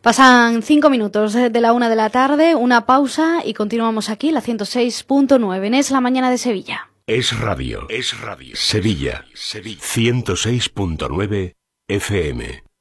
Pasan 5 minutos de la 1 de la tarde, una pausa y continuamos aquí, la 106.9, en Es la Mañana de Sevilla. Es radio. Sevilla. 106.9 FM.